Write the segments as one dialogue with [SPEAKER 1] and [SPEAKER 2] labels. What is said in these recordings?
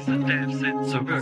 [SPEAKER 1] Dave sind zurück.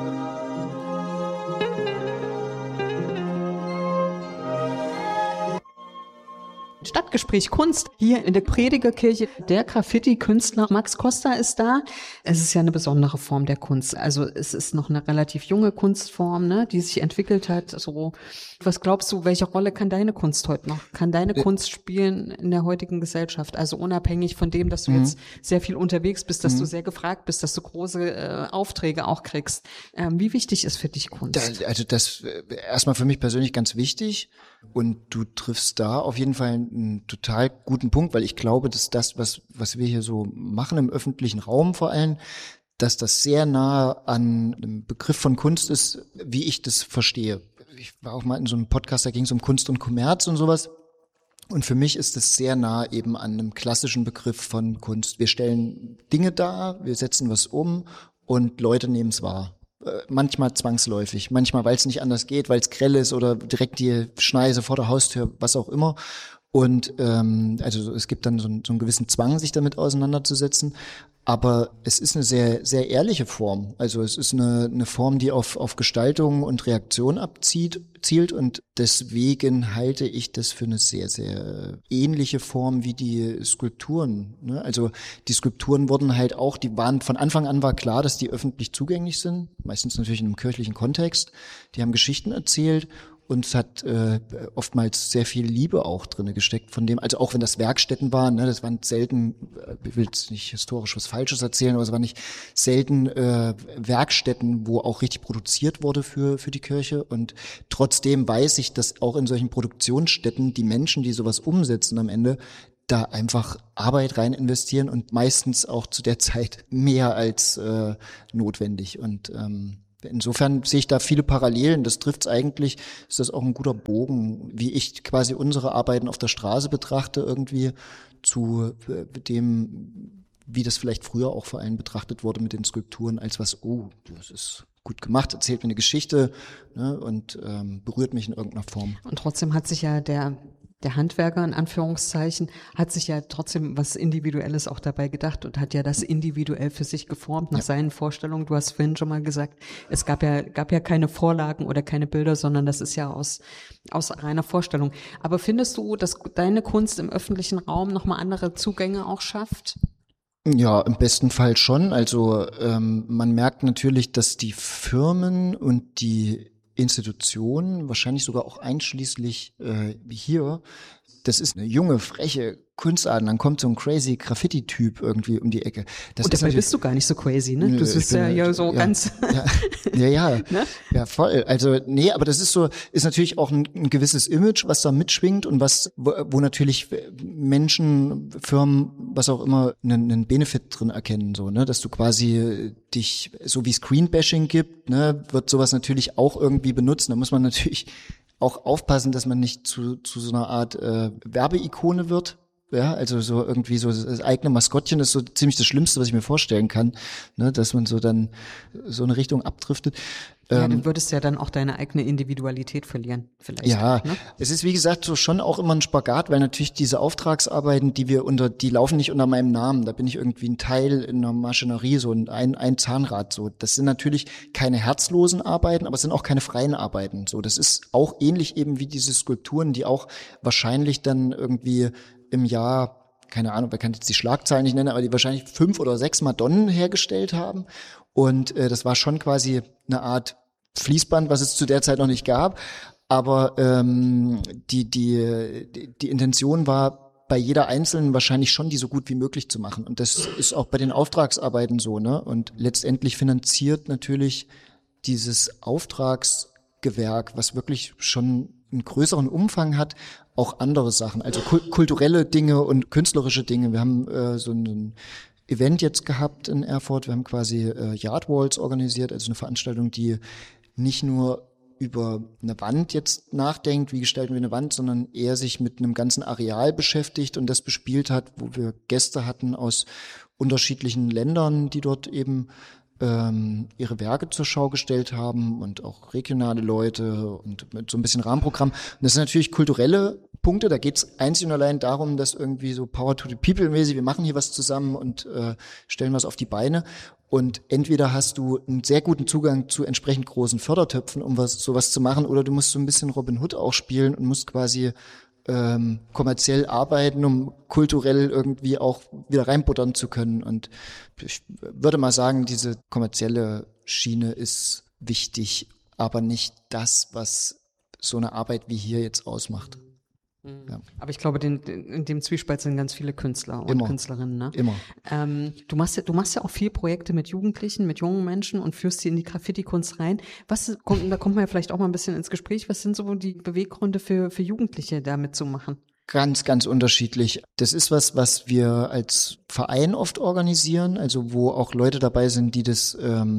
[SPEAKER 2] Stadtgespräch Kunst hier in der Predigerkirche. Der Graffiti-Künstler Max Costa ist da. Es ist ja eine besondere Form der Kunst. Also es ist noch eine relativ junge Kunstform, ne, die sich entwickelt hat. So, was glaubst du, welche Rolle kann deine Kunst heute noch? Kann deine Kunst spielen in der heutigen Gesellschaft? Also unabhängig von dem, dass du jetzt sehr viel unterwegs bist, dass du sehr gefragt bist, dass du große Aufträge auch kriegst. Wie wichtig ist für dich Kunst?
[SPEAKER 3] Also das erstmal für mich persönlich ganz wichtig. Und du triffst da auf jeden Fall einen total guten Punkt, weil ich glaube, dass das, was wir hier so machen im öffentlichen Raum vor allem, dass das sehr nah an einem Begriff von Kunst ist, wie ich das verstehe. Ich war auch mal in so einem Podcast, da ging es um Kunst und Kommerz und sowas. Und für mich ist es sehr nah eben an einem klassischen Begriff von Kunst. Wir stellen Dinge dar, wir setzen was um und Leute nehmen es wahr. Manchmal zwangsläufig, manchmal, weil es nicht anders geht, weil es grell ist oder direkt die Schneise vor der Haustür, was auch immer. Und also es gibt dann so einen gewissen Zwang, sich damit auseinanderzusetzen. Aber es ist eine sehr, sehr ehrliche Form. Also es ist eine Form, die auf Gestaltung und Reaktion zielt. Und deswegen halte ich das für eine sehr, sehr ähnliche Form wie die Skulpturen. Ne? Also die Skulpturen wurden halt auch, die waren von Anfang an war klar, dass die öffentlich zugänglich sind. Meistens natürlich in einem kirchlichen Kontext. Die haben Geschichten erzählt. Und es hat oftmals sehr viel Liebe auch drinne gesteckt von dem, also auch wenn das Werkstätten waren, ne, das waren selten, ich will jetzt nicht historisch was Falsches erzählen, aber es waren nicht selten Werkstätten, wo auch richtig produziert wurde für die Kirche. Und trotzdem weiß ich, dass auch in solchen Produktionsstätten die Menschen, die sowas umsetzen am Ende, da einfach Arbeit rein investieren und meistens auch zu der Zeit mehr als notwendig. Und insofern sehe ich da viele Parallelen. Das trifft's eigentlich, ist das auch ein guter Bogen, wie ich quasi unsere Arbeiten auf der Straße betrachte, irgendwie zu dem, wie das vielleicht früher auch vor allem betrachtet wurde mit den Skulpturen, als was, oh, das ist gut gemacht, erzählt mir eine Geschichte, ne, und berührt mich in irgendeiner Form.
[SPEAKER 2] Und trotzdem hat sich ja der Handwerker, in Anführungszeichen, hat sich ja trotzdem was Individuelles auch dabei gedacht und hat ja das individuell für sich geformt nach seinen Vorstellungen. Du hast vorhin schon mal gesagt, es gab ja keine Vorlagen oder keine Bilder, sondern das ist ja aus reiner Vorstellung. Aber findest du, dass deine Kunst im öffentlichen Raum nochmal andere Zugänge auch schafft?
[SPEAKER 3] Ja, im besten Fall schon. Also man merkt natürlich, dass die Firmen und die Institutionen, wahrscheinlich sogar auch einschließlich hier, das ist eine junge, freche Kunstart, dann kommt so ein crazy Graffiti-Typ irgendwie um die Ecke.
[SPEAKER 2] Und dabei bist du gar nicht so crazy, ne? Du bist ja so ganz...
[SPEAKER 3] Ja,
[SPEAKER 2] ne?
[SPEAKER 3] Ja, voll. Also, nee, aber das ist natürlich auch ein gewisses Image, was da mitschwingt und wo natürlich Menschen, Firmen, was auch immer, einen Benefit drin erkennen, so, ne? Dass du quasi dich, so wie Screenbashing gibt, ne, wird sowas natürlich auch irgendwie benutzt. Da muss man natürlich auch aufpassen, dass man nicht zu so einer Art Werbeikone wird. Ja, also so irgendwie so das eigene Maskottchen ist so ziemlich das Schlimmste, was ich mir vorstellen kann, ne, dass man so dann so eine Richtung abdriftet.
[SPEAKER 2] Ja, du würdest ja dann auch deine eigene Individualität verlieren, vielleicht.
[SPEAKER 3] Ja,
[SPEAKER 2] ne? Es
[SPEAKER 3] ist wie gesagt so schon auch immer ein Spagat, weil natürlich diese Auftragsarbeiten, die laufen nicht unter meinem Namen. Da bin ich irgendwie ein Teil in einer Maschinerie, so ein Zahnrad, so. Das sind natürlich keine herzlosen Arbeiten, aber es sind auch keine freien Arbeiten, so. Das ist auch ähnlich eben wie diese Skulpturen, die auch wahrscheinlich dann irgendwie im Jahr, keine Ahnung, wer kann jetzt die Schlagzeilen nicht nennen, aber die wahrscheinlich 5 oder 6 Madonnen hergestellt haben. Und das war schon quasi eine Art Fließband, was es zu der Zeit noch nicht gab. Aber die Intention war, bei jeder einzelnen wahrscheinlich schon die so gut wie möglich zu machen. Und das ist auch bei den Auftragsarbeiten so, ne? Und letztendlich finanziert natürlich dieses Auftragsgewerk, was wirklich schon einen größeren Umfang hat, auch andere Sachen, also kulturelle Dinge und künstlerische Dinge. Wir haben so ein Event jetzt gehabt in Erfurt. Wir haben quasi Yard Walls organisiert, also eine Veranstaltung, die nicht nur über eine Wand jetzt nachdenkt, wie gestalten wir eine Wand, sondern eher sich mit einem ganzen Areal beschäftigt und das bespielt hat, wo wir Gäste hatten aus unterschiedlichen Ländern, die dort eben ihre Werke zur Schau gestellt haben und auch regionale Leute und mit so ein bisschen Rahmenprogramm. Und das sind natürlich kulturelle Punkte, da geht's einzig und allein darum, dass irgendwie so Power to the People mäßig, wir machen hier was zusammen und stellen was auf die Beine. Und entweder hast du einen sehr guten Zugang zu entsprechend großen Fördertöpfen, um sowas zu machen, oder du musst so ein bisschen Robin Hood auch spielen und musst quasi kommerziell arbeiten, um kulturell irgendwie auch wieder reinbuttern zu können. Und ich würde mal sagen, diese kommerzielle Schiene ist wichtig, aber nicht das, was so eine Arbeit wie hier jetzt ausmacht. Ja.
[SPEAKER 2] Aber ich glaube, in dem Zwiespalt sind ganz viele Künstler und
[SPEAKER 3] Immer.
[SPEAKER 2] Künstlerinnen. Ne?
[SPEAKER 3] Immer.
[SPEAKER 2] Du machst ja auch viel Projekte mit Jugendlichen, mit jungen Menschen und führst sie in die Graffiti-Kunst rein. Da kommt man ja vielleicht auch mal ein bisschen ins Gespräch. Was sind so die Beweggründe für Jugendliche, da mitzumachen?
[SPEAKER 3] Ganz, ganz unterschiedlich. Das ist was wir als Verein oft organisieren, also wo auch Leute dabei sind, die das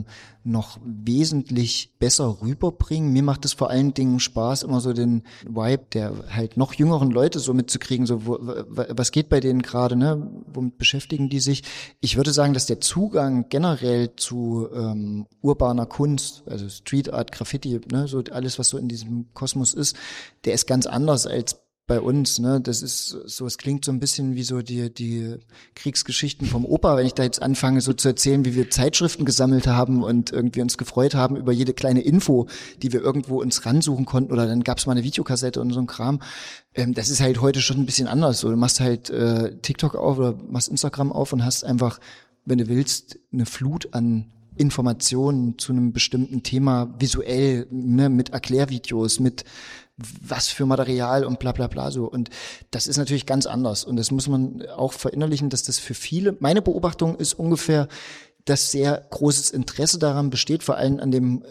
[SPEAKER 3] noch wesentlich besser rüberbringen. Mir macht es vor allen Dingen Spaß, immer so den Vibe der halt noch jüngeren Leute so mitzukriegen, so was geht bei denen gerade, ne? Womit beschäftigen die sich? Ich würde sagen, dass der Zugang generell zu urbaner Kunst, also Street Art, Graffiti, ne, so alles, was so in diesem Kosmos ist, der ist ganz anders als bei uns, ne, das ist so, es klingt so ein bisschen wie so die Kriegsgeschichten vom Opa, wenn ich da jetzt anfange so zu erzählen, wie wir Zeitschriften gesammelt haben und irgendwie uns gefreut haben über jede kleine Info, die wir irgendwo uns ransuchen konnten, oder dann gab's mal eine Videokassette und so ein Kram. Das ist halt heute schon ein bisschen anders. So, du machst halt TikTok auf oder machst Instagram auf und hast einfach, wenn du willst, eine Flut an Informationen zu einem bestimmten Thema visuell, ne, mit Erklärvideos, mit was für Material und bla bla bla so. Und das ist natürlich ganz anders. Und das muss man auch verinnerlichen, dass das für viele, meine Beobachtung ist ungefähr, dass sehr großes Interesse daran besteht, vor allem an dem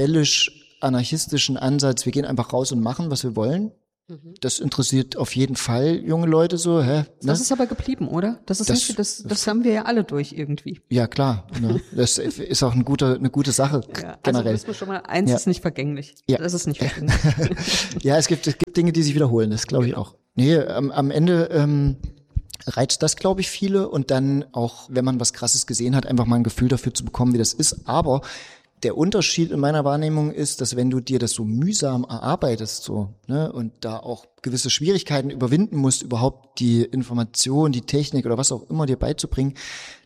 [SPEAKER 3] rebellisch-anarchistischen Ansatz, wir gehen einfach raus und machen, was wir wollen. Das interessiert auf jeden Fall junge Leute so. Ne?
[SPEAKER 2] Das ist aber geblieben, oder? Das haben wir ja alle durch irgendwie.
[SPEAKER 3] Ja, klar. Ne? Das ist auch eine gute Sache
[SPEAKER 2] Ja,
[SPEAKER 3] generell.
[SPEAKER 2] Also wissen wir schon mal, eins ist nicht vergänglich.
[SPEAKER 3] Ja.
[SPEAKER 2] Das ist nicht vergänglich.
[SPEAKER 3] Ja, es gibt Dinge, die sich wiederholen, das glaube ich auch. Nee, am Ende reizt das, glaube ich, viele, und dann auch, wenn man was Krasses gesehen hat, einfach mal ein Gefühl dafür zu bekommen, wie das ist. Aber der Unterschied in meiner Wahrnehmung ist, dass wenn du dir das so mühsam erarbeitest, so, ne, und da auch gewisse Schwierigkeiten überwinden musst, überhaupt die Information, die Technik oder was auch immer dir beizubringen,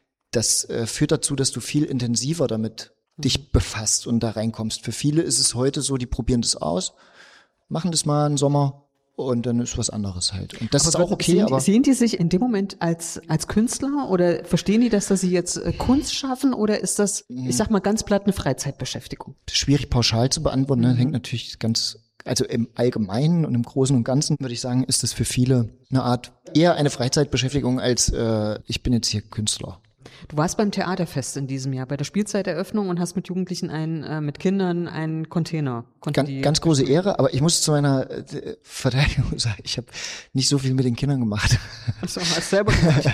[SPEAKER 3] das führt dazu, dass du viel intensiver damit dich befasst und da reinkommst. Für viele ist es heute so, die probieren das aus, machen das mal einen Sommer und dann ist was anderes halt. Und das ist auch okay, aber
[SPEAKER 2] sehen die sich in dem Moment als Künstler oder verstehen die das, dass sie jetzt Kunst schaffen, oder ist das, ich sag mal ganz platt, eine Freizeitbeschäftigung?
[SPEAKER 3] schwierig pauschal zu beantworten, ne? Hängt natürlich also im Allgemeinen und im Großen und Ganzen würde ich sagen, ist das für viele eine Art, eher eine Freizeitbeschäftigung als ich bin jetzt hier Künstler.
[SPEAKER 2] Du warst beim Theaterfest in diesem Jahr, bei der Spielzeiteröffnung, und hast mit Jugendlichen mit Kindern einen Container.
[SPEAKER 3] Ganz große Ehre, aber ich muss zu meiner Verteidigung sagen, ich habe nicht so viel mit den Kindern gemacht.
[SPEAKER 2] Achso, hast selber gemacht.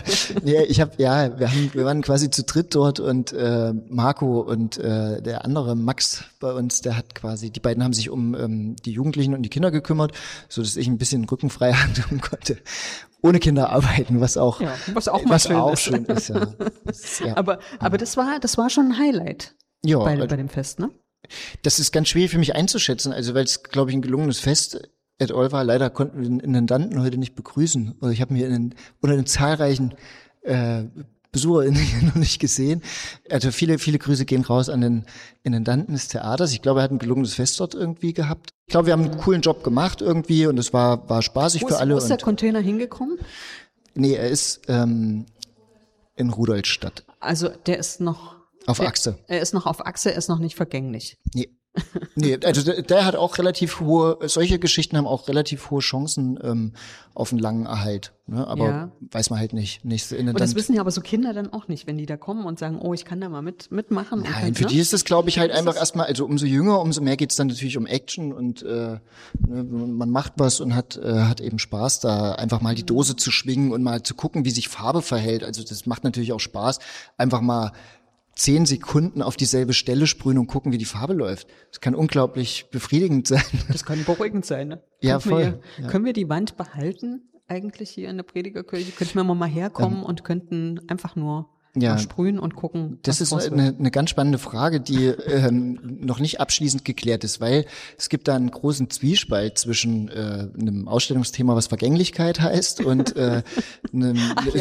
[SPEAKER 3] Wir waren quasi zu dritt dort, und Marco und der andere Max bei uns, die beiden haben sich um die Jugendlichen und die Kinder gekümmert, so dass ich ein bisschen Rücken frei hatte und konnte ohne Kinder arbeiten, was auch schön ist. Ja. Ja.
[SPEAKER 2] Aber das war schon ein Highlight bei dem Fest, ne?
[SPEAKER 3] Das ist ganz schwierig für mich einzuschätzen, also weil es, glaube ich, ein gelungenes Fest at all war. Leider konnten wir den Intendanten heute nicht begrüßen. Also ich habe mir unter den zahlreichen BesucherInnen hier noch nicht gesehen. Also viele, viele Grüße gehen raus an den Intendanten des Theaters. Ich glaube, er hat ein gelungenes Fest dort irgendwie gehabt. Ich glaube, wir haben einen coolen Job gemacht irgendwie, und es war spaßig für alle.
[SPEAKER 2] Wo ist der Container hingekommen?
[SPEAKER 3] Nee, er ist in Rudolstadt.
[SPEAKER 2] Also der ist noch
[SPEAKER 3] auf Achse.
[SPEAKER 2] Er ist noch auf Achse, er ist noch nicht vergänglich.
[SPEAKER 3] Nee, also der hat auch solche Geschichten haben auch relativ hohe Chancen auf einen langen Erhalt. Ne? Aber weiß man halt nicht.
[SPEAKER 2] Und das wissen ja aber so Kinder dann auch nicht, wenn die da kommen und sagen, oh, ich kann da mal mitmachen.
[SPEAKER 3] Nein, für die ist das, glaube ich, halt einfach erstmal, also umso jünger, umso mehr geht's dann natürlich um Action und man macht was und hat eben Spaß, da einfach mal die Dose zu schwingen und mal zu gucken, wie sich Farbe verhält. Also das macht natürlich auch Spaß, einfach mal 10 Sekunden auf dieselbe Stelle sprühen und gucken, wie die Farbe läuft. Das kann unglaublich befriedigend sein.
[SPEAKER 2] Das kann beruhigend sein, ne?
[SPEAKER 3] Ja, voll.
[SPEAKER 2] Können wir die Wand behalten, eigentlich hier in der Predigerkirche? Könnten wir mal herkommen und könnten einfach nur
[SPEAKER 3] Ja.
[SPEAKER 2] Mal sprühen und gucken.
[SPEAKER 3] Das ist eine ganz spannende Frage, die noch nicht abschließend geklärt ist, weil es gibt da einen großen Zwiespalt zwischen einem Ausstellungsthema, was Vergänglichkeit heißt, und einem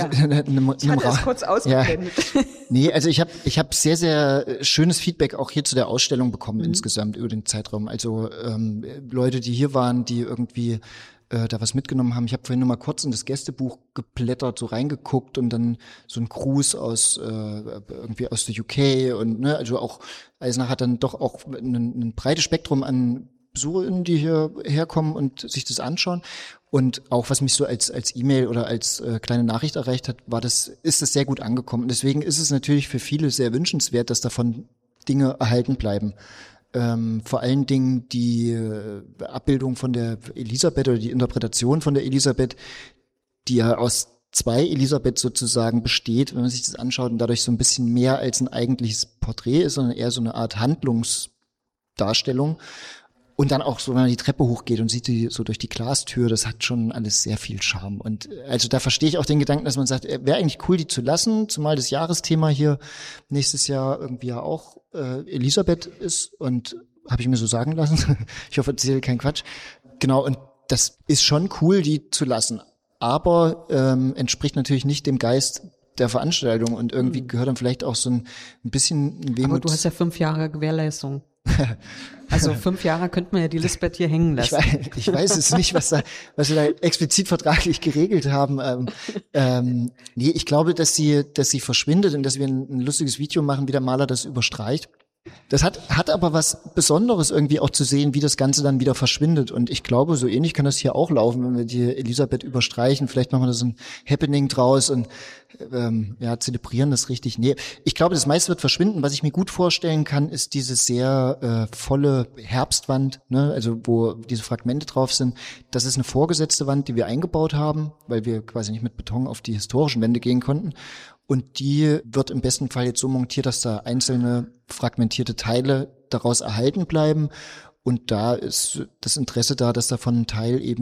[SPEAKER 2] ich hatte es kurz ausgeblendet.
[SPEAKER 3] Ja. Nee, also ich hab sehr, sehr schönes Feedback auch hier zu der Ausstellung bekommen insgesamt über den Zeitraum. Also Leute, die hier waren, die irgendwie da was mitgenommen haben. Ich habe vorhin nur mal kurz in das Gästebuch geblättert, so reingeguckt und dann so ein Gruß aus irgendwie aus der UK und ne, also auch Eisenach hat dann doch auch ein breites Spektrum an Besucherinnen, die hier herkommen und sich das anschauen. Und auch was mich so als E-Mail oder als kleine Nachricht erreicht hat, ist das sehr gut angekommen. Und deswegen ist es natürlich für viele sehr wünschenswert, dass davon Dinge erhalten bleiben. Vor allen Dingen die Abbildung von der Elisabeth oder die Interpretation von der Elisabeth, die ja aus 2 Elisabeth sozusagen besteht, wenn man sich das anschaut und dadurch so ein bisschen mehr als ein eigentliches Porträt ist, sondern eher so eine Art Handlungsdarstellung. Und dann auch so, wenn man die Treppe hochgeht und sieht die so durch die Glastür, das hat schon alles sehr viel Charme. Und also da verstehe ich auch den Gedanken, dass man sagt, wäre eigentlich cool, die zu lassen, zumal das Jahresthema hier nächstes Jahr irgendwie ja auch Elisabeth ist und habe ich mir so sagen lassen. Ich hoffe, erzähle keinen Quatsch. Genau, und das ist schon cool, die zu lassen. Aber entspricht natürlich nicht dem Geist der Veranstaltung und irgendwie gehört dann vielleicht auch so ein bisschen Wehmut.
[SPEAKER 2] Aber du hast ja 5 Jahre Gewährleistung. Also 5 Jahre könnten wir ja die Lisbeth hier hängen lassen.
[SPEAKER 3] Ich weiß es nicht, was wir da explizit vertraglich geregelt haben. Nee, ich glaube, dass sie verschwindet und dass wir ein lustiges Video machen, wie der Maler das überstreicht. Das hat aber was Besonderes irgendwie auch zu sehen, wie das Ganze dann wieder verschwindet. Und ich glaube, so ähnlich kann das hier auch laufen, wenn wir die Elisabeth überstreichen. Vielleicht machen wir da so ein Happening draus und zelebrieren das richtig. Nee, ich glaube, das meiste wird verschwinden. Was ich mir gut vorstellen kann, ist diese sehr volle Herbstwand, ne? Also wo diese Fragmente drauf sind. Das ist eine vorgesetzte Wand, die wir eingebaut haben, weil wir quasi nicht mit Beton auf die historischen Wände gehen konnten. Und die wird im besten Fall jetzt so montiert, dass da einzelne fragmentierte Teile daraus erhalten bleiben. Und da ist das Interesse da, dass davon ein Teil eben